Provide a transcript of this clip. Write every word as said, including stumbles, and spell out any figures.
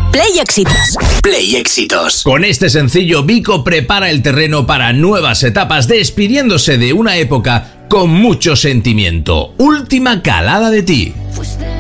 Play Éxitos. Play Éxitos. Con este sencillo, Vico prepara el terreno para nuevas etapas, despidiéndose de una época con mucho sentimiento. Última calada de ti. Fue